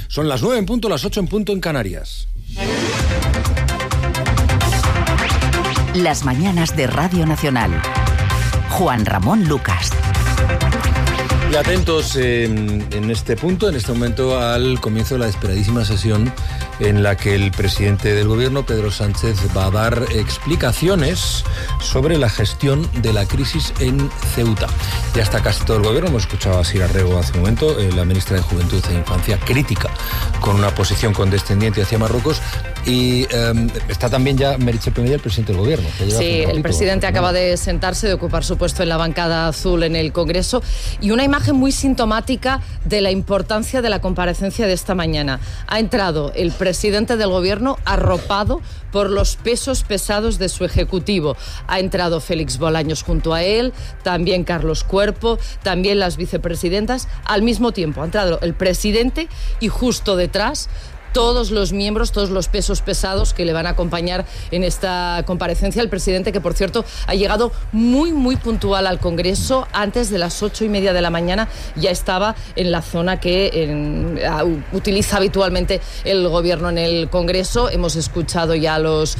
Son las 9 en punto, las 8 en punto en Canarias. Las mañanas de Radio Nacional. Juan Ramón Lucas. Y atentos en este punto, en este momento, al comienzo de la esperadísima sesión en la que el presidente del gobierno, Pedro Sánchez, va a dar explicaciones sobre la gestión de la crisis en Ceuta. Ya está casi todo el gobierno, hemos escuchado a Sira Rego hace un momento, la ministra de Juventud e Infancia, crítica con una posición condescendiente hacia Marruecos, y está también ya Meritxell Pemella, el presidente del gobierno. Sí, el presidente acaba de sentarse, de ocupar su puesto en la bancada azul en el Congreso, y una imagen muy sintomática de la importancia de la comparecencia de esta mañana. Ha entrado el presidente del gobierno arropado por los pesos pesados de su ejecutivo. Ha entrado Félix Bolaños junto a él, también Carlos Cuerpo, también las vicepresidentas. Al mismo tiempo ha entrado el presidente y justo detrás todos los miembros, todos los pesos pesados que le van a acompañar en esta comparecencia. El presidente, que por cierto ha llegado muy, muy puntual al Congreso, antes de las 8:30 de la mañana ya estaba en la zona que utiliza habitualmente el gobierno en el Congreso. Hemos escuchado ya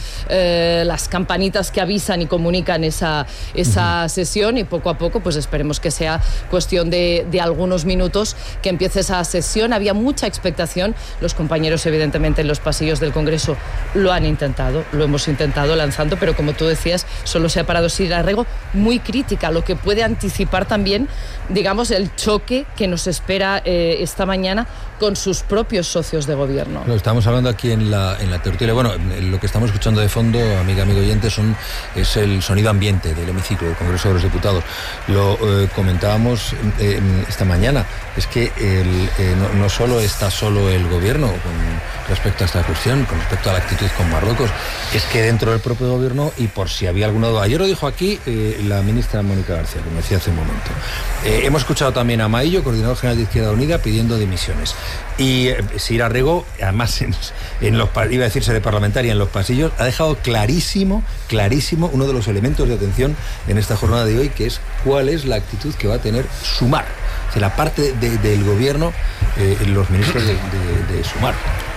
las campanitas que avisan y comunican esa sesión, y poco a poco pues esperemos que sea cuestión de algunos minutos que empiece esa sesión. Había mucha expectación, los compañeros evidentemente en los pasillos del Congreso lo han intentado, lo hemos intentado lanzando, pero como tú decías, solo se ha parado Sira Rego, muy crítica, lo que puede anticipar también, digamos, el choque que nos espera esta mañana con sus propios socios de gobierno. Lo estamos hablando aquí en la tertulia. Bueno, lo que estamos escuchando de fondo, amigo oyente, es el sonido ambiente del hemiciclo del Congreso de los Diputados. Lo comentábamos esta mañana. Es que no solo está solo el gobierno con respecto a esta cuestión, con respecto a la actitud con Marruecos, es que dentro del propio gobierno, y por si había alguna duda, ayer lo dijo aquí la ministra Mónica García, como decía hace un momento. Hemos escuchado también a Maillo, coordinador general de Izquierda Unida, pidiendo dimisiones. Y Sira Rego, además iba a decir sede parlamentaria, en los pasillos, ha dejado clarísimo uno de los elementos de atención en esta jornada de hoy, que es cuál es la actitud que va a tener Sumar. O sea, la parte del gobierno, los ministros de Sumar.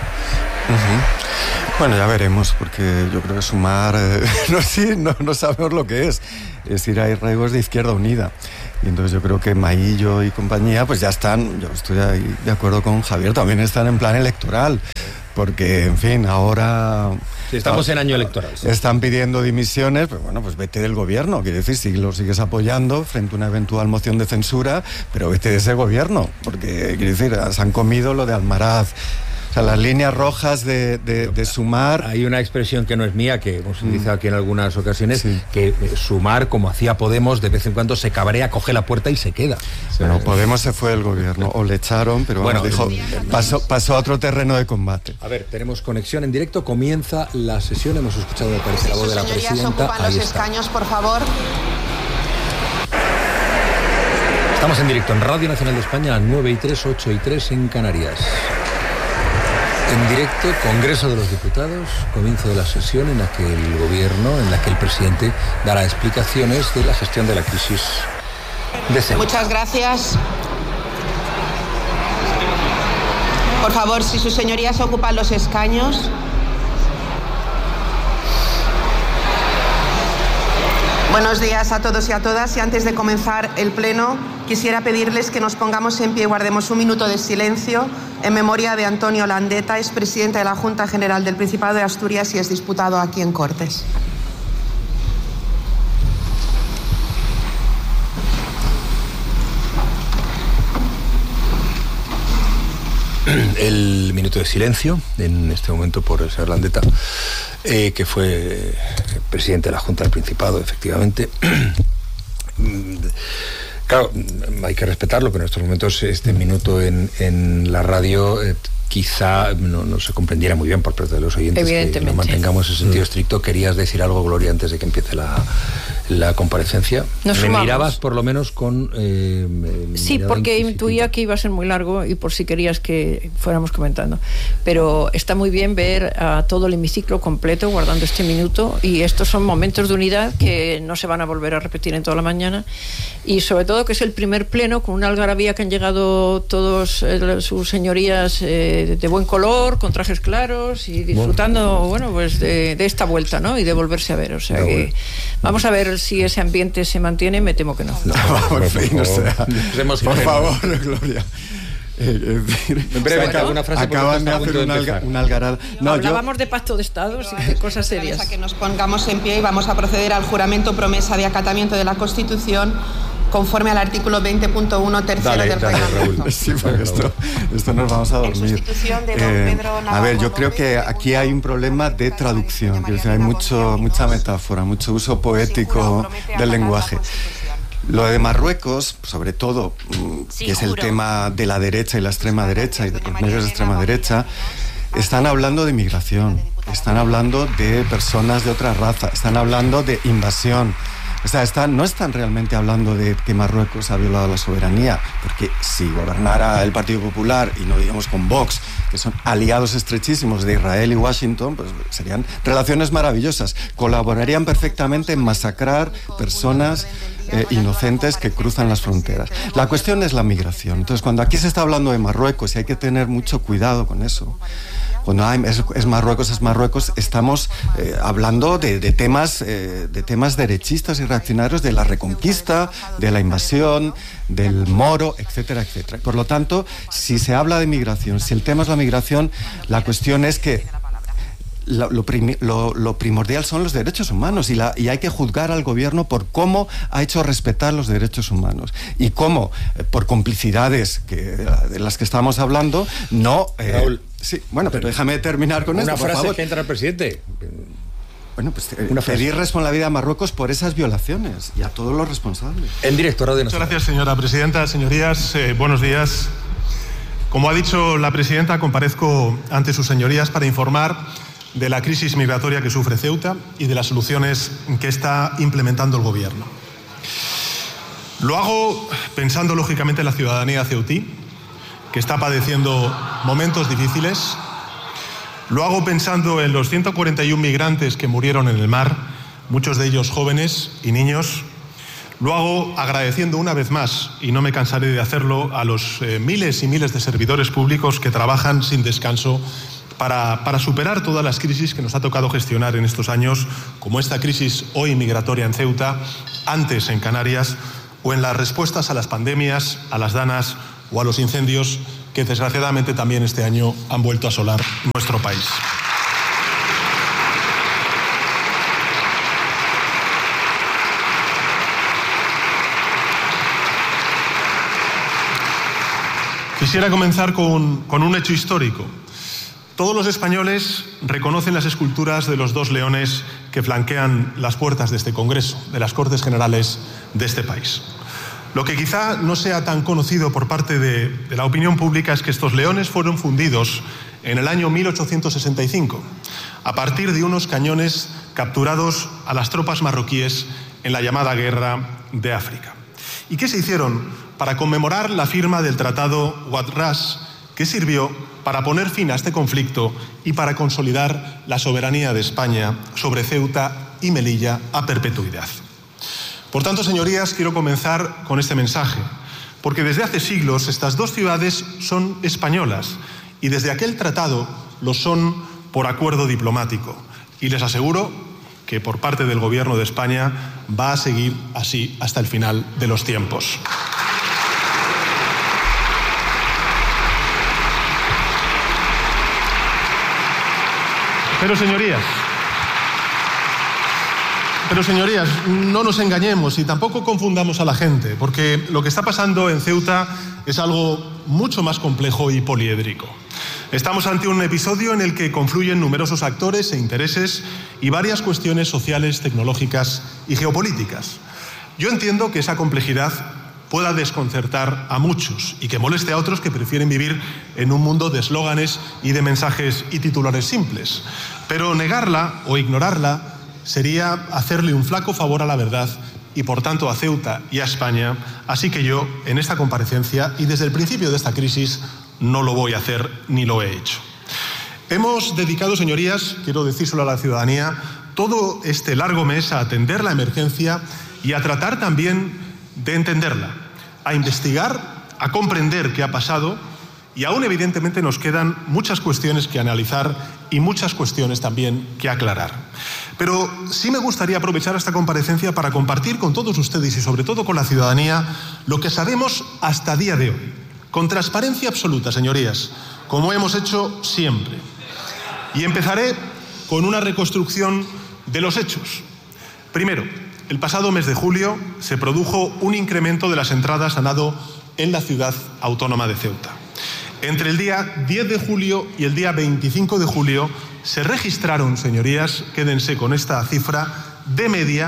Bueno, ya veremos, porque yo creo que Sumar no sabemos lo que es. Sira Rego es de Izquierda Unida. Y entonces yo creo que Maillo y compañía pues ya están, yo estoy ahí de acuerdo con Javier, también están en plan electoral, porque en fin, ahora... Sí, estamos en año electoral. Sí. Están pidiendo dimisiones, pues bueno, pues vete del gobierno, quiere decir, si lo sigues apoyando frente a una eventual moción de censura, pero vete de ese gobierno, porque quiere decir, se han comido lo de Almaraz. O sea, las líneas rojas de Sumar... Hay una expresión que no es mía, que hemos utilizado aquí en algunas ocasiones, sí, que Sumar, como hacía Podemos, de vez en cuando se cabrea, coge la puerta y se queda. Bueno, Podemos se fue del gobierno, o le echaron, pero bueno, dijo, pasó a otro terreno de combate. A ver, tenemos conexión en directo, comienza la sesión, hemos escuchado, me parece, la voz de la presidenta. Ocupan los escaños, por favor. Estamos en directo en Radio Nacional de España, 9:03, 8:03 en Canarias. En directo, Congreso de los Diputados, comienzo de la sesión en la que el gobierno, en la que el presidente dará explicaciones de la gestión de la crisis de Ceuta. Muchas gracias. Por favor, si sus señorías ocupan los escaños. Buenos días a todos y a todas, y antes de comenzar el pleno quisiera pedirles que nos pongamos en pie y guardemos un minuto de silencio en memoria de Antonio Landeta, expresidente de la Junta General del Principado de Asturias y exdiputado aquí en Cortes. El minuto de silencio en este momento por el señor Landeta, que fue presidente de la Junta del Principado, efectivamente. Claro, hay que respetarlo, pero en estos momentos este minuto en la radio quizá no se comprendiera muy bien por parte de los oyentes, que no mantengamos ese sentido estricto. ¿Querías decir algo, Gloria, antes de que empiece la comparecencia. Nos Me sumamos. mirabas por lo menos con... Sí, porque intuía que iba a ser muy largo y por si querías que fuéramos comentando. Pero está muy bien ver a todo el hemiciclo completo guardando este minuto, y estos son momentos de unidad que no se van a volver a repetir en toda la mañana, y sobre todo que es el primer pleno con una algarabía que han llegado todos sus señorías de buen color, con trajes claros y disfrutando pues de esta vuelta, ¿no? Y de volverse a ver. O sea que vamos a ver si ese ambiente se mantiene. Me temo que no. Por fin, o sea, por favor, Gloria. En breve, alguna frase. Acaban de hacer una algarada. No, hablábamos de pacto de Estados y de cosas serias. A que nos pongamos en pie y vamos a proceder al juramento promesa de acatamiento de la Constitución conforme al artículo 20.1 tercero del reglamento. Sí, porque esto nos vamos a dormir. A ver, yo creo que aquí hay un problema de traducción. Quiero decir, hay mucha metáfora, mucho uso poético del lenguaje. Lo de Marruecos, sobre todo, que es el tema de la derecha y la extrema derecha y de los medios de extrema derecha, están hablando de migración, están hablando de personas de otra raza, están hablando de invasión. O sea, no están realmente hablando de que Marruecos ha violado la soberanía, porque si gobernara el Partido Popular, y no digamos con Vox, que son aliados estrechísimos de Israel y Washington, pues serían relaciones maravillosas. Colaborarían perfectamente en masacrar personas inocentes que cruzan las fronteras. La cuestión es la migración. Entonces, cuando aquí se está hablando de Marruecos, y hay que tener mucho cuidado con eso, cuando es Marruecos, estamos hablando de temas derechistas y reaccionarios, de la reconquista, de la invasión, del moro, etcétera, etcétera. Por lo tanto, si se habla de migración, si el tema es la migración, la cuestión es que lo primordial son los derechos humanos, y hay que juzgar al gobierno por cómo ha hecho respetar los derechos humanos y cómo, por complicidades de las que estamos hablando, no... Raúl, sí, bueno, pero déjame terminar con esto, por favor. Una frase que entra el presidente. Bueno, pues pedir responsabilidad a Marruecos por esas violaciones y a todos los responsables. En directo, Radio Nacional. Muchas gracias, señora presidenta. Señorías, buenos días. Como ha dicho la presidenta, comparezco ante sus señorías para informar de la crisis migratoria que sufre Ceuta y de las soluciones que está implementando el gobierno. Lo hago pensando lógicamente en la ciudadanía ceutí, que está padeciendo momentos difíciles. Lo hago pensando en los 141 migrantes que murieron en el mar, muchos de ellos jóvenes y niños. Lo hago agradeciendo una vez más, y no me cansaré de hacerlo, a los miles y miles de servidores públicos que trabajan sin descanso para superar todas las crisis que nos ha tocado gestionar en estos años, como esta crisis hoy migratoria en Ceuta, antes en Canarias, o en las respuestas a las pandemias, a las danas o a los incendios que desgraciadamente también este año han vuelto a asolar nuestro país. Quisiera comenzar con un hecho histórico. Todos los españoles reconocen las esculturas de los dos leones que flanquean las puertas de este Congreso, de las Cortes Generales de este país. Lo que quizá no sea tan conocido por parte de la opinión pública es que estos leones fueron fundidos en el año 1865, a partir de unos cañones capturados a las tropas marroquíes en la llamada Guerra de África. ¿Y qué se hicieron para conmemorar la firma del Tratado Wad Ras, que sirvió para poner fin a este conflicto y para consolidar la soberanía de España sobre Ceuta y Melilla a perpetuidad? Por tanto, señorías, quiero comenzar con este mensaje, porque desde hace siglos estas dos ciudades son españolas y desde aquel tratado lo son por acuerdo diplomático. Y les aseguro que por parte del Gobierno de España va a seguir así hasta el final de los tiempos. Pero señorías, no nos engañemos y tampoco confundamos a la gente, porque lo que está pasando en Ceuta es algo mucho más complejo y poliédrico. Estamos ante un episodio en el que confluyen numerosos actores e intereses y varias cuestiones sociales, tecnológicas y geopolíticas. Yo entiendo que esa complejidad pueda desconcertar a muchos y que moleste a otros que prefieren vivir en un mundo de eslóganes y de mensajes y titulares simples. Pero negarla o ignorarla sería hacerle un flaco favor a la verdad y por tanto a Ceuta y a España. Así que yo, en esta comparecencia y desde el principio de esta crisis, no lo voy a hacer ni lo he hecho. Hemos dedicado, señorías, quiero decírselo a la ciudadanía, todo este largo mes a atender la emergencia y a tratar también de entenderla, a investigar, a comprender qué ha pasado, y aún evidentemente nos quedan muchas cuestiones que analizar y muchas cuestiones también que aclarar. Pero sí me gustaría aprovechar esta comparecencia para compartir con todos ustedes y sobre todo con la ciudadanía lo que sabemos hasta día de hoy, con transparencia absoluta, señorías, como hemos hecho siempre. Y empezaré con una reconstrucción de los hechos. Primero, el pasado mes de julio se produjo un incremento de las entradas a nado en la ciudad autónoma de Ceuta. Entre el día 10 de julio y el día 25 de julio se registraron, señorías, quédense con esta cifra, de media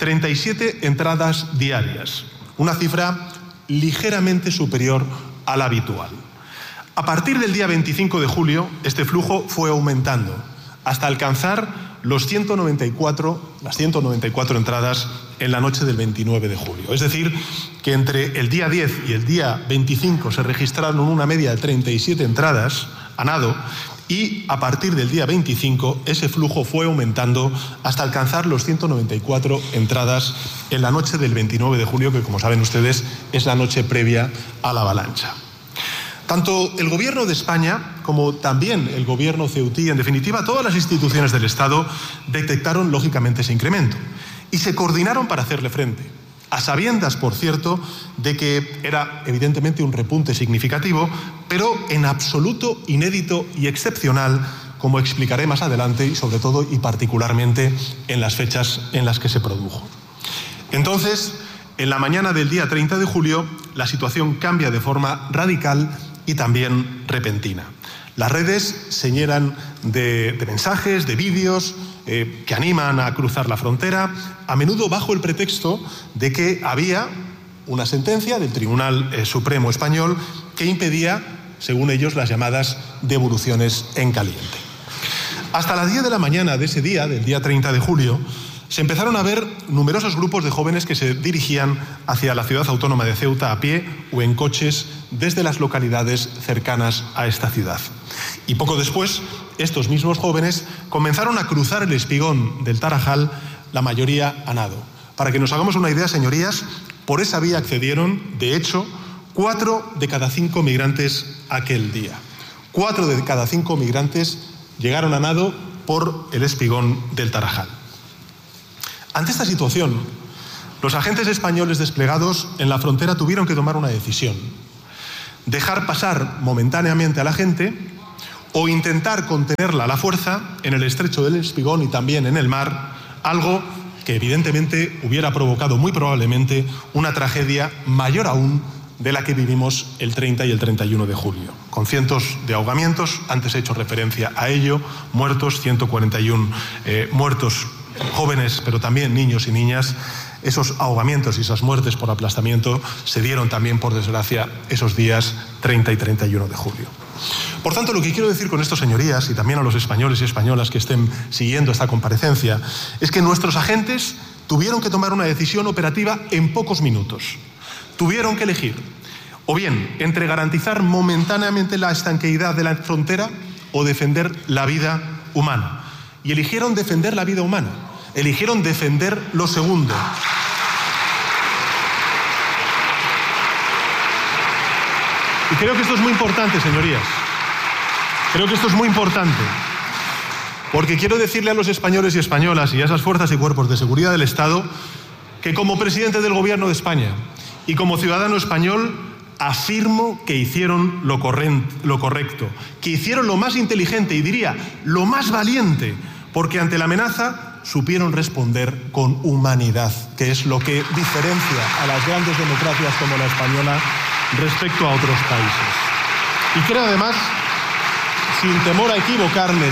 37 entradas diarias, una cifra ligeramente superior a la habitual. A partir del día 25 de julio, este flujo fue aumentando hasta alcanzar las 194 entradas en la noche del 29 de julio. Es decir, que entre el día 10 y el día 25 se registraron una media de 37 entradas a nado y a partir del día 25 ese flujo fue aumentando hasta alcanzar los 194 entradas en la noche del 29 de julio, que como saben ustedes es la noche previa a la avalancha. Tanto el Gobierno de España como también el Gobierno ceutí, en definitiva todas las instituciones del Estado, detectaron lógicamente ese incremento y se coordinaron para hacerle frente, a sabiendas, por cierto, de que era evidentemente un repunte significativo, pero en absoluto inédito y excepcional, como explicaré más adelante y sobre todo y particularmente en las fechas en las que se produjo. Entonces, en la mañana del día 30 de julio, la situación cambia de forma radical y también repentina. Las redes se llenan de mensajes, de vídeos que animan a cruzar la frontera, a menudo bajo el pretexto de que había una sentencia del Tribunal Supremo Español que impedía, según ellos, las llamadas devoluciones en caliente. Hasta las 10 de la mañana de ese día, del día 30 de julio, se empezaron a ver numerosos grupos de jóvenes que se dirigían hacia la ciudad autónoma de Ceuta a pie o en coches desde las localidades cercanas a esta ciudad. Y poco después, estos mismos jóvenes comenzaron a cruzar el espigón del Tarajal, la mayoría a nado. Para que nos hagamos una idea, señorías, por esa vía accedieron, de hecho, 4 de cada 5 migrantes aquel día. 4 de cada 5 migrantes llegaron a nado por el espigón del Tarajal. Ante esta situación, los agentes españoles desplegados en la frontera tuvieron que tomar una decisión: dejar pasar momentáneamente a la gente o intentar contenerla a la fuerza en el estrecho del Espigón y también en el mar, algo que evidentemente hubiera provocado muy probablemente una tragedia mayor aún de la que vivimos el 30 y el 31 de julio, con cientos de ahogamientos, antes he hecho referencia a ello, muertos, 141 muertos jóvenes, pero también niños y niñas. Esos ahogamientos y esas muertes por aplastamiento se dieron también, por desgracia, esos días 30 y 31 de julio. Por tanto, lo que quiero decir con esto, señorías, y también a los españoles y españolas que estén siguiendo esta comparecencia, es que nuestros agentes tuvieron que tomar una decisión operativa en pocos minutos. Tuvieron que elegir, o bien, entre garantizar momentáneamente la estanqueidad de la frontera o defender la vida humana. Y eligieron defender la vida humana. Eligieron defender lo segundo. Y creo que esto es muy importante, señorías. Creo que esto es muy importante. Porque quiero decirle a los españoles y españolas y a esas fuerzas y cuerpos de seguridad del Estado que como presidente del Gobierno de España y como ciudadano español afirmo que hicieron lo correcto, que hicieron lo más inteligente y diría lo más valiente, porque ante la amenaza supieron responder con humanidad, que es lo que diferencia a las grandes democracias como la española respecto a otros países. Y creo además, sin temor a equivocarme,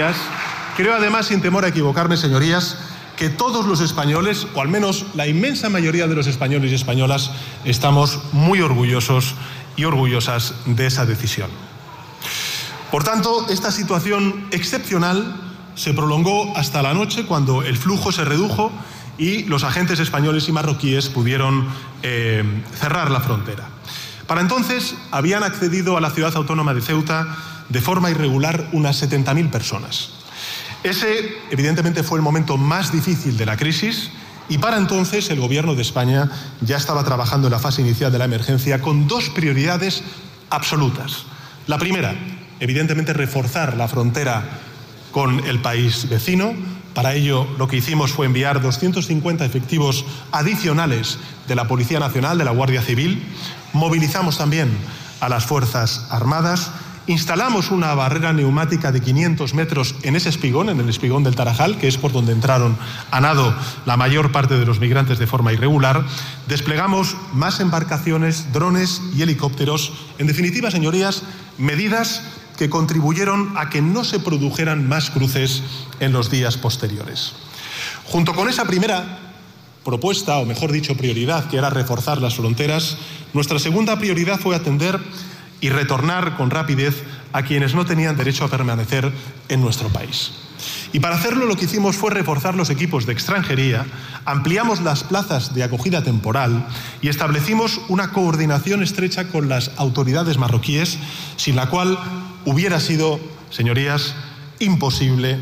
señorías, que todos los españoles, o al menos la inmensa mayoría de los españoles y españolas, estamos muy orgullosos y orgullosas de esa decisión. Por tanto, esta situación excepcional se prolongó hasta la noche, cuando el flujo se redujo y los agentes españoles y marroquíes pudieron cerrar la frontera. Para entonces habían accedido a la ciudad autónoma de Ceuta de forma irregular unas 70.000 personas. Ese, evidentemente, fue el momento más difícil de la crisis, y para entonces el Gobierno de España ya estaba trabajando en la fase inicial de la emergencia con dos prioridades absolutas. La primera, evidentemente, reforzar la frontera con el país vecino. Para ello, lo que hicimos fue enviar 250 efectivos adicionales de la Policía Nacional, de la Guardia Civil. Movilizamos también a las Fuerzas Armadas. Instalamos una barrera neumática de 500 metros en ese espigón, en el espigón del Tarajal, que es por donde entraron a nado la mayor parte de los migrantes de forma irregular. Desplegamos más embarcaciones, drones y helicópteros. En definitiva, señorías, medidas que contribuyeron a que no se produjeran más cruces en los días posteriores. Junto con esa primera propuesta, o mejor dicho, prioridad, que era reforzar las fronteras, nuestra segunda prioridad fue atender y retornar con rapidez a quienes no tenían derecho a permanecer en nuestro país. Y para hacerlo, lo que hicimos fue reforzar los equipos de extranjería, ampliamos las plazas de acogida temporal y establecimos una coordinación estrecha con las autoridades marroquíes, sin la cual hubiera sido, señorías, imposible,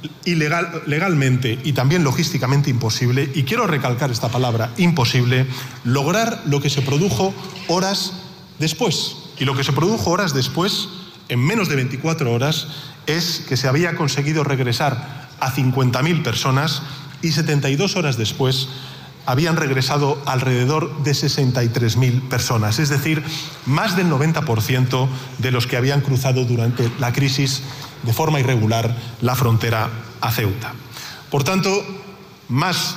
legalmente y también logísticamente imposible, y quiero recalcar esta palabra, imposible, lograr lo que se produjo horas después. Y lo que se produjo horas después, en menos de 24 horas, es que se había conseguido regresar a 50.000 personas, y 72 horas después habían regresado alrededor de 63.000 personas, es decir, más del 90% de los que habían cruzado durante la crisis de forma irregular la frontera a Ceuta. Por tanto, más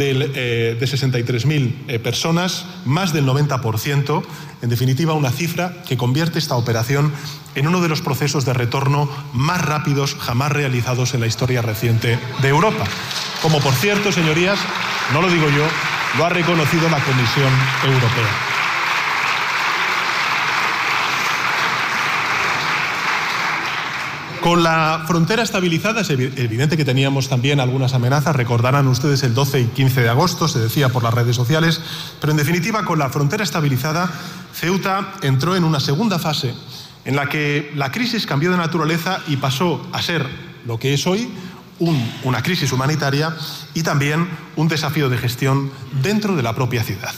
de 63.000 personas, más del 90%, en definitiva una cifra que convierte esta operación en uno de los procesos de retorno más rápidos jamás realizados en la historia reciente de Europa. Como, por cierto, señorías, no lo digo yo, lo ha reconocido la Comisión Europea. Con la frontera estabilizada, es evidente que teníamos también algunas amenazas. Recordarán ustedes el 12 y 15 de agosto, se decía por las redes sociales, pero en definitiva, con la frontera estabilizada, Ceuta entró en una segunda fase en la que la crisis cambió de naturaleza y pasó a ser lo que es hoy, una crisis humanitaria y también un desafío de gestión dentro de la propia ciudad.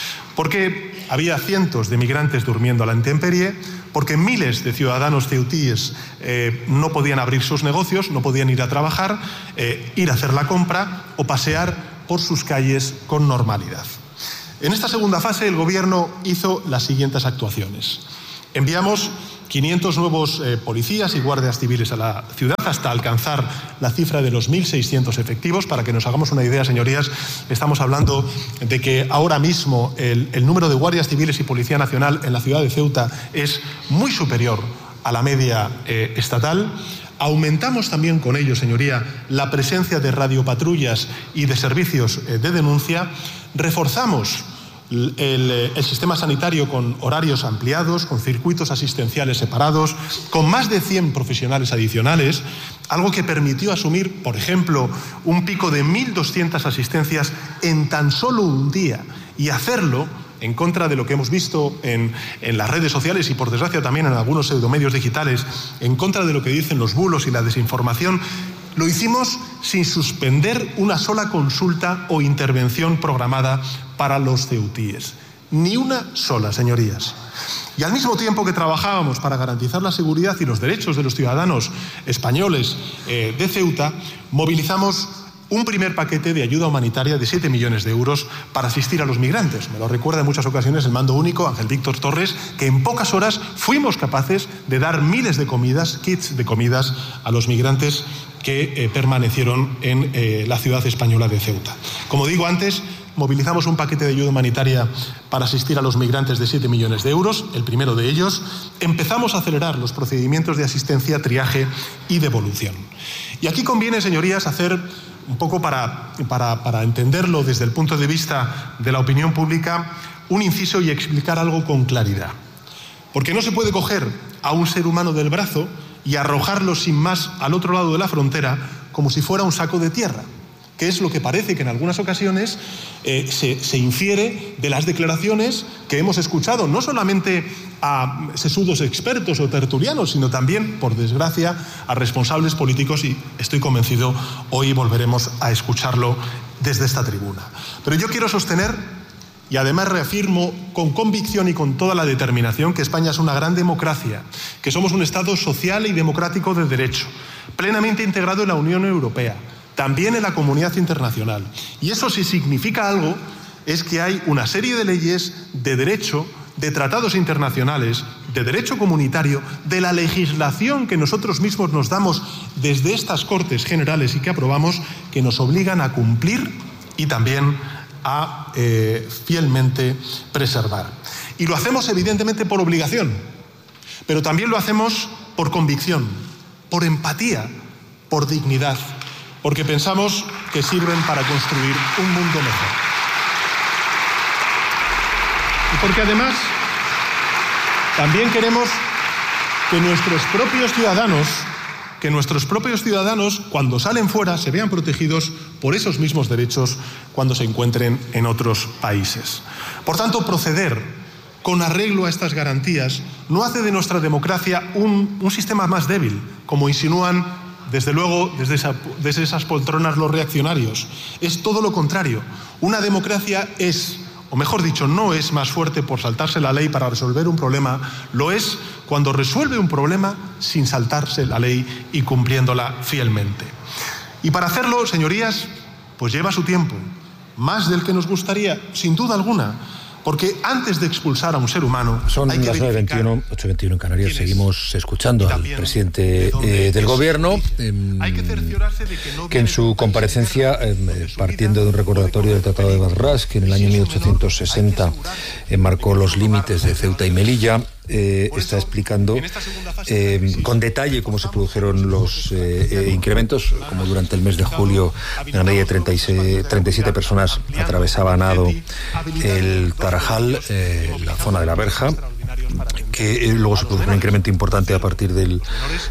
Porque había cientos de migrantes durmiendo a la intemperie, porque miles de ciudadanos ceutíes no podían abrir sus negocios, no podían ir a trabajar, ir a hacer la compra o pasear por sus calles con normalidad. En esta segunda fase, el Gobierno hizo las siguientes actuaciones. Enviamos 500 nuevos policías y guardias civiles a la ciudad hasta alcanzar la cifra de los 1.600 efectivos. Para que nos hagamos una idea, señorías, estamos hablando de que ahora mismo el número de guardias civiles y Policía Nacional en la ciudad de Ceuta es muy superior a la media estatal. Aumentamos también con ello, señoría, la presencia de radiopatrullas y de servicios de denuncia. Reforzamos el sistema sanitario con horarios ampliados, con circuitos asistenciales separados, con más de 100 profesionales adicionales, algo que permitió asumir, por ejemplo, un pico de 1.200 asistencias en tan solo un día, y hacerlo en contra de lo que hemos visto en las redes sociales y, por desgracia, también en algunos pseudomedios digitales, en contra de lo que dicen los bulos y la desinformación. Lo hicimos sin suspender una sola consulta o intervención programada para los ceutíes. Ni una sola, señorías. Y al mismo tiempo que trabajábamos para garantizar la seguridad y los derechos de los ciudadanos españoles de Ceuta, movilizamos un primer paquete de ayuda humanitaria de 7 millones de euros para asistir a los migrantes. Me lo recuerda en muchas ocasiones el mando único, Ángel Víctor Torres, que en pocas horas fuimos capaces de dar miles de comidas, kits de comidas, a los migrantes que permanecieron en la ciudad española de Ceuta. Como digo antes, movilizamos un paquete de ayuda humanitaria para asistir a los migrantes de 7 millones de euros, el primero de ellos. Empezamos a acelerar los procedimientos de asistencia, triaje y devolución. Y aquí conviene, señorías, hacer un poco para entenderlo desde el punto de vista de la opinión pública, un inciso y explicar algo con claridad. Porque no se puede coger a un ser humano del brazo y arrojarlo sin más al otro lado de la frontera como si fuera un saco de tierra, que es lo que parece que en algunas ocasiones se infiere de las declaraciones que hemos escuchado, no solamente a sesudos expertos o tertulianos, sino también, por desgracia, a responsables políticos, y estoy convencido, hoy volveremos a escucharlo desde esta tribuna. Pero yo quiero sostener, y además reafirmo con convicción y con toda la determinación, que España es una gran democracia, que somos un Estado social y democrático de derecho, plenamente integrado en la Unión Europea, también en la comunidad internacional. Y eso, si significa algo, es que hay una serie de leyes de derecho, de tratados internacionales, de derecho comunitario, de la legislación que nosotros mismos nos damos desde estas Cortes Generales y que aprobamos, que nos obligan a cumplir y también a fielmente preservar. Y lo hacemos evidentemente por obligación, pero también lo hacemos por convicción, por empatía, por dignidad, porque pensamos que sirven para construir un mundo mejor. Y porque además también queremos que nuestros propios ciudadanos, cuando salen fuera, se vean protegidos por esos mismos derechos cuando se encuentren en otros países. Por tanto, proceder con arreglo a estas garantías no hace de nuestra democracia un sistema más débil, como insinúan, desde luego, desde esas poltronas los reaccionarios. Es todo lo contrario. Una democracia es, o mejor dicho, no es más fuerte por saltarse la ley para resolver un problema, lo es cuando resuelve un problema sin saltarse la ley y cumpliéndola fielmente. Y para hacerlo, señorías, pues lleva su tiempo, más del que nos gustaría, sin duda alguna, porque antes de expulsar a un ser humano... Son las 9:21, 8:21 en Canarias. Seguimos escuchando al presidente del Gobierno, que en su comparecencia, partiendo de un recordatorio del Tratado de Madrás, que en el año 1860 marcó los límites de Ceuta y Melilla, está explicando con detalle cómo se produjeron los incrementos, como durante el mes de julio una media de 37 personas atravesaban a nado el Tarajal, la zona de la Verja, que luego se produjo un incremento importante a partir del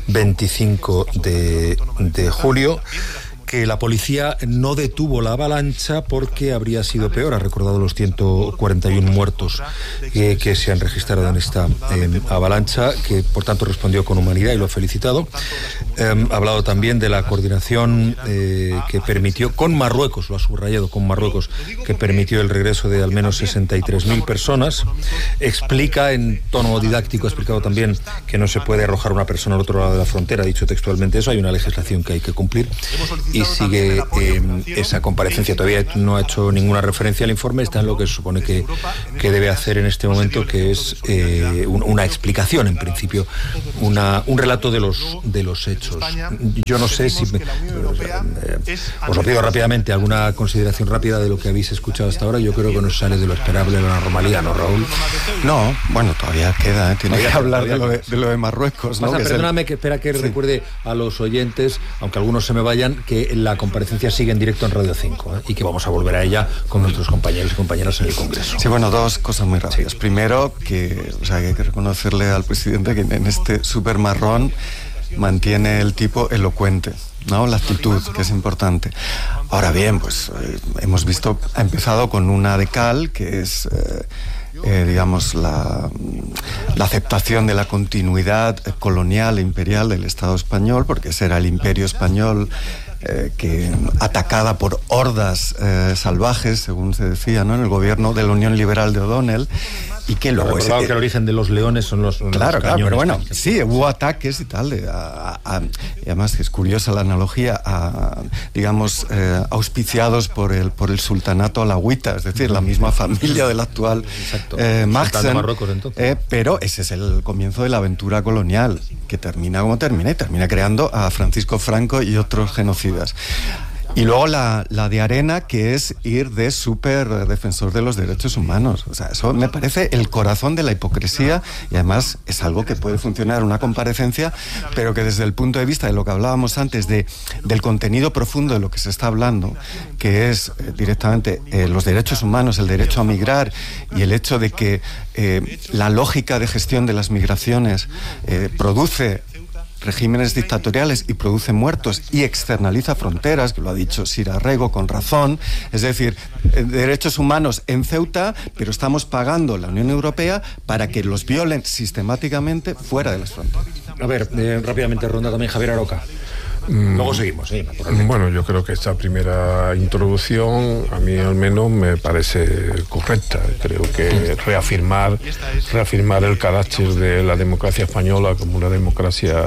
25 de julio, que la policía no detuvo la avalancha porque habría sido peor. Ha recordado los 141 muertos que se han registrado en esta avalancha, que por tanto respondió con humanidad y lo ha felicitado. Ha hablado también de la coordinación que permitió con Marruecos, lo ha subrayado, con Marruecos, que permitió el regreso de al menos 63.000 personas. Explica en tono didáctico, ha explicado también que no se puede arrojar una persona al otro lado de la frontera, ha dicho textualmente eso, hay una legislación que hay que cumplir. Y sigue esa comparecencia. Todavía no ha hecho ninguna referencia al informe, está en lo que se supone que debe hacer en este momento, que es una explicación, en principio, un relato de los hechos. Yo no sé si... os lo pido rápidamente, alguna consideración rápida de lo que habéis escuchado hasta ahora. Yo creo que nos sale de lo esperable, de la normalidad, ¿no, Raúl? No, bueno, todavía queda, tiene que hablar de lo de Marruecos, ¿no? Perdóname, que espera que recuerde a los oyentes, aunque algunos se me vayan, que la comparecencia sigue en directo en Radio 5, y que vamos a volver a ella con nuestros compañeros y compañeras en el Congreso. Sí, bueno, dos cosas muy rápidas. Sí. Primero, que hay que reconocerle al presidente que en este súper marrón mantiene el tipo elocuente, ¿no? La actitud, que es importante. Ahora bien, pues hemos visto, ha empezado con una de cal, que es... digamos, la aceptación de la continuidad colonial e imperial del Estado español, porque ese era el imperio español que atacada por hordas salvajes, según se decía, ¿no?, en el gobierno de la Unión Liberal de O'Donnell, y que luego... que el origen de los leones son los claro, pero bueno, sí, hubo ataques y tal, y además es curiosa la analogía, digamos, auspiciados por el sultanato alawita, es decir, la misma familia del actual Maxen, pero ese es el comienzo de la aventura colonial, que termina como termina, y termina creando a Francisco Franco y otros genocidas. Y luego la de arena, que es ir de súper defensor de los derechos humanos. O sea, eso me parece el corazón de la hipocresía, y además es algo que puede funcionar en una comparecencia, pero que desde el punto de vista de lo que hablábamos antes, del contenido profundo de lo que se está hablando, que es directamente los derechos humanos, el derecho a migrar, y el hecho de que la lógica de gestión de las migraciones produce regímenes dictatoriales y produce muertos y externaliza fronteras, que lo ha dicho Sir Arrego con razón, es decir, derechos humanos en Ceuta, pero estamos pagando la Unión Europea para que los violen sistemáticamente fuera de las fronteras. A ver, rápidamente ronda también Javier Aroca. Luego seguimos, Bueno, yo creo que esta primera introducción a mí al menos me parece correcta. Creo que reafirmar el carácter de la democracia española como una democracia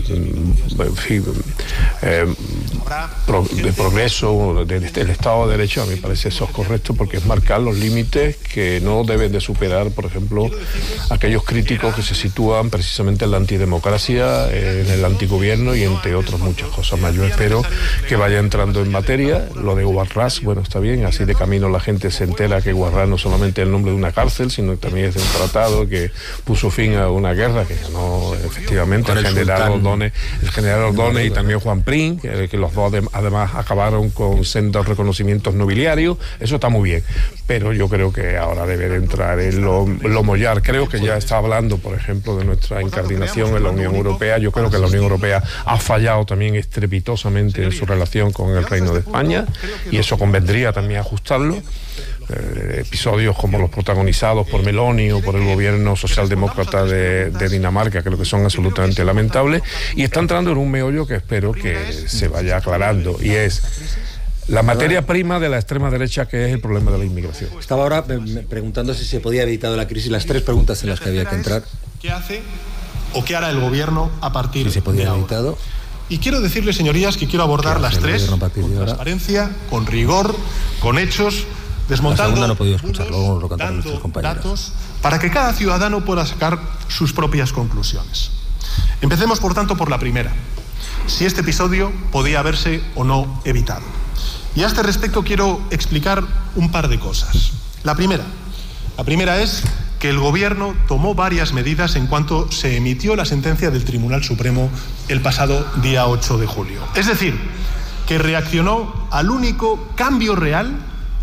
de progreso del Estado de Derecho, a mí me parece eso es correcto, porque es marcar los límites que no deben de superar, por ejemplo, aquellos críticos que se sitúan precisamente en la antidemocracia, en el antigobierno y entre otras muchas cosas más. Yo espero que vaya entrando en materia. Lo de Guarrás, bueno, está bien, así de camino la gente se entera que Guarrás no solamente es el nombre de una cárcel, sino que también es de un tratado que puso fin a una guerra que ganó efectivamente el general Ordóñez y también Juan Prim, que los dos además acabaron con sendos reconocimientos nobiliarios. Eso está muy bien, pero yo creo que ahora debe de entrar en lo mollar. Creo que ya está hablando, por ejemplo, de nuestra incardinación en la Unión Europea. Yo creo que la Unión Europea ha fallado también estrepitosamente en su relación con el Reino de España, y eso convendría también ajustarlo. Episodios como los protagonizados por Meloni o por el gobierno socialdemócrata de Dinamarca creo que son absolutamente lamentables, y está entrando en un meollo que espero que se vaya aclarando, y es la materia prima de la extrema derecha, que es el problema de la inmigración. Estaba ahora preguntando si se podía evitar la crisis, las tres preguntas en las que había que entrar. ¿Qué hace o qué hará el gobierno a partir si se podía de haber ahora? evitado. Y quiero decirles, señorías, que quiero abordar las tres con transparencia, con rigor, con hechos, desmontando no he podido escucharlo, lo cantaron nuestros compañeros. Datos, para que cada ciudadano pueda sacar sus propias conclusiones. Empecemos, por tanto, por la primera. Si este episodio podía haberse o no evitado. Y a este respecto quiero explicar un par de cosas. La primera es que el Gobierno tomó varias medidas en cuanto se emitió la sentencia del Tribunal Supremo el pasado día 8 de julio. Es decir, que reaccionamos al único cambio real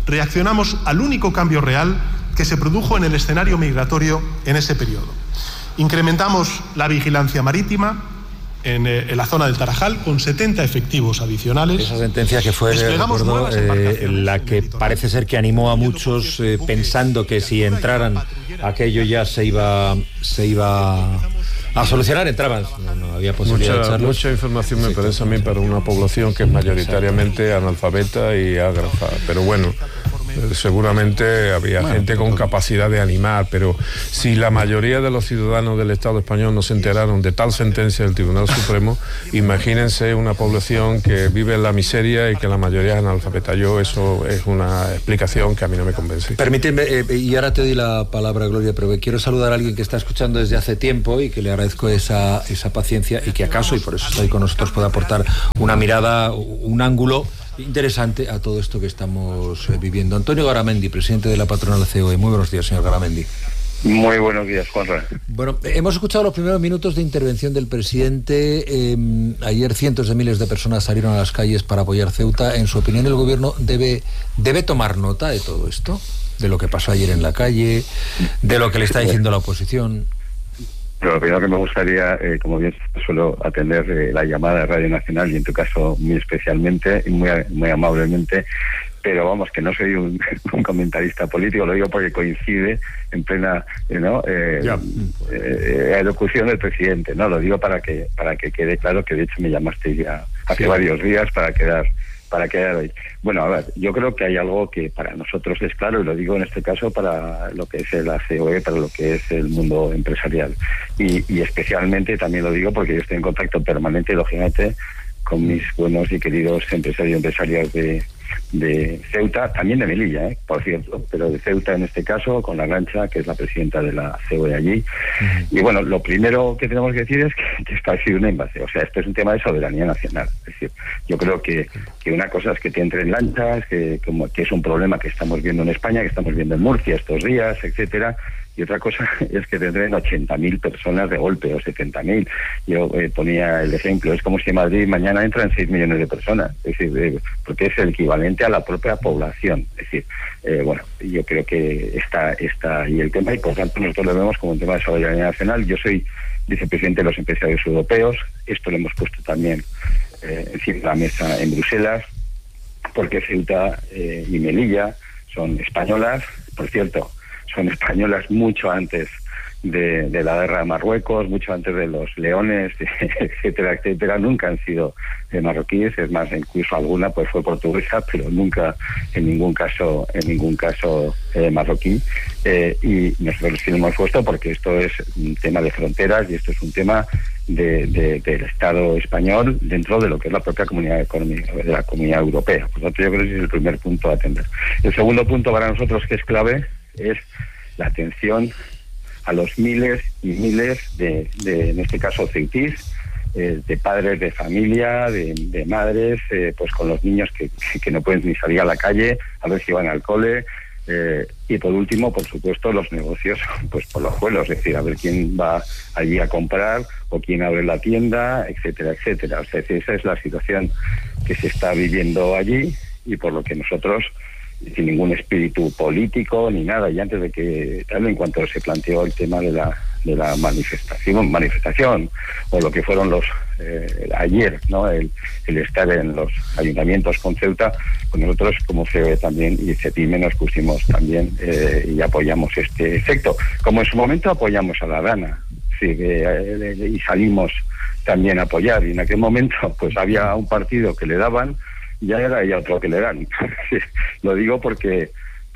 que se produjo en el escenario migratorio en ese periodo. Incrementamos la vigilancia marítima en la zona del Tarajal con 70 efectivos adicionales. Esa sentencia que fue, recuerdo, la que parece ser que animó a muchos pensando que si entraran aquello ya se iba a solucionar, entraban, no había posibilidad de echarlos. Mucha información me parece a mí para una población que es mayoritariamente analfabeta y ágrafa, pero bueno, seguramente había gente con capacidad de animar, pero si la mayoría de los ciudadanos del Estado español no se enteraron de tal sentencia del Tribunal Supremo, imagínense una población que vive en la miseria y que la mayoría es analfabeta. Eso es una explicación que a mí no me convence. Permíteme, y ahora te doy la palabra, Gloria, pero quiero saludar a alguien que está escuchando desde hace tiempo y que le agradezco esa paciencia, y que acaso, y por eso está ahí con nosotros, puede aportar una mirada, un ángulo interesante a todo esto que estamos viviendo. Antonio Garamendi, presidente de la patronal COE. Muy buenos días, señor Garamendi. Muy buenos días, Juanra. Bueno, hemos escuchado los primeros minutos de intervención del presidente. Ayer cientos de miles de personas salieron a las calles para apoyar Ceuta. En su opinión, ¿el gobierno debe tomar nota de todo esto? De lo que pasó ayer en la calle, de lo que le está diciendo la oposición. Pero lo primero que me gustaría, como bien suelo atender la llamada de Radio Nacional, y en tu caso muy especialmente y muy amablemente, pero vamos, que no soy un comentarista político, lo digo porque coincide en plena elocución del presidente, ¿no? Lo digo para que quede claro que de hecho me llamaste ya hace varios días para quedar hoy. Bueno, a ver, yo creo que hay algo que para nosotros es claro, y lo digo en este caso para lo que es la COE, para lo que es el mundo empresarial. Y especialmente también lo digo porque yo estoy en contacto permanente, lógicamente, con mis buenos y queridos empresarios y empresarias de Ceuta, también de Melilla, por cierto, pero de Ceuta en este caso, con la Arantxa, que es la presidenta de la COE allí. Y bueno, lo primero que tenemos que decir es que esto ha sido una invasión, o sea, esto es un tema de soberanía nacional. Es decir, yo creo que una cosa es que te entren lanchas, que es un problema que estamos viendo en España, que estamos viendo en Murcia estos días, etcétera. Y otra cosa es que tendrán 80.000 personas de golpe, o 70.000. Yo ponía el ejemplo, es como si en Madrid mañana entran 6 millones de personas, es decir, porque es el equivalente a la propia población. Es decir, bueno, yo creo que está ahí el tema, y por tanto nosotros lo vemos como un tema de soberanía nacional. Yo soy vicepresidente de los empresarios europeos. Esto lo hemos puesto también encima de la mesa en Bruselas, porque Ceuta y Melilla son españolas, por cierto, son españolas mucho antes de la guerra de Marruecos, mucho antes de los leones, etcétera, etcétera. Nunca han sido marroquíes, es más, incluso alguna pues fue portuguesa, pero nunca en ningún caso marroquí. Y nosotros sí lo hemos puesto porque esto es un tema de fronteras y esto es un tema del Estado español dentro de lo que es la propia comunidad económica de la Comunidad Europea. Por lo tanto, yo creo que ese es el primer punto a atender. El segundo punto para nosotros que es clave es la atención a los miles y miles de en este caso, ceutís, de padres de familia, de madres, pues con los niños que no pueden ni salir a la calle, a ver si van al cole. Y por último, por supuesto, los negocios pues por los suelos, es decir, a ver quién va allí a comprar o quién abre la tienda, etcétera, etcétera. O sea, esa es la situación que se está viviendo allí y por lo que nosotros, sin ningún espíritu político ni nada, y antes de que tal, en cuanto se planteó el tema de la manifestación o lo que fueron los ayer, ¿no? El estar en los ayuntamientos con Ceuta, pues nosotros como COE también y CEPIME nos pusimos también y apoyamos este efecto, como en su momento apoyamos a la Dana, sí, y salimos también a apoyar, y en aquel momento pues había un partido que le daban, ya era ya otro que le dan. Lo digo porque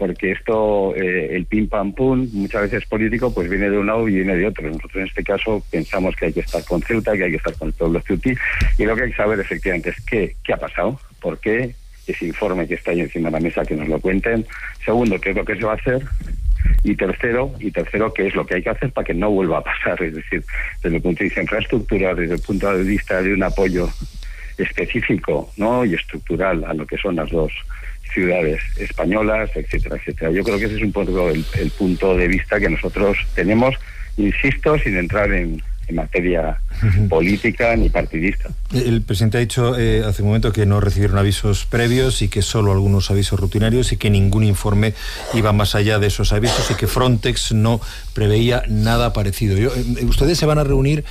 esto, el pim pam pum, muchas veces político, pues viene de un lado y viene de otro. Nosotros en este caso pensamos que hay que estar con Ceuta, que hay que estar con el pueblo ceutí, y lo que hay que saber efectivamente es qué ha pasado, por qué, ese informe que está ahí encima de la mesa, que nos lo cuenten. Segundo, qué es lo que se va a hacer. Y tercero, qué es lo que hay que hacer para que no vuelva a pasar. Es decir, desde el punto de vista de infraestructura, desde el punto de vista de un apoyo específico, ¿no? Y estructural a lo que son las dos ciudades españolas, etcétera, etcétera. Yo creo que ese es un poco el punto de vista que nosotros tenemos, insisto, sin entrar en materia política ni partidista. El presidente ha dicho hace un momento que no recibieron avisos previos y que solo algunos avisos rutinarios y que ningún informe iba más allá de esos avisos y que Frontex no preveía nada parecido. Ustedes se van a reunir,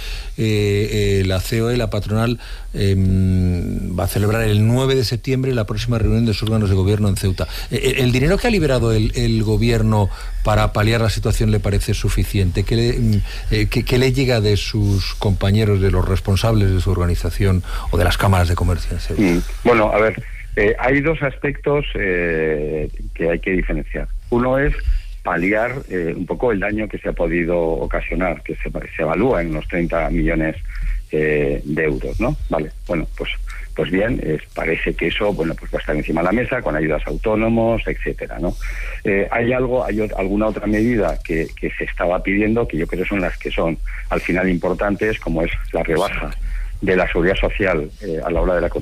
la COE, la patronal, va a celebrar el 9 de septiembre la próxima reunión de sus órganos de gobierno en Ceuta. ¿El dinero que ha liberado el gobierno para paliar la situación le parece suficiente? ¿Qué le llega de sus compañeros, de los responsables de su organización o de las cámaras de comercio en Ceuta? Bueno, a ver, hay dos aspectos que hay que diferenciar. Uno es paliar un poco el daño que se ha podido ocasionar, que se evalúa en unos 30 millones de euros, ¿no? Vale, bueno, pues bien, parece que eso, bueno, pues va a estar encima de la mesa con ayudas a autónomos, etcétera, ¿no? Hay alguna otra medida que se estaba pidiendo, que yo creo que son las que son al final importantes, como es la rebaja de la seguridad social a la hora de la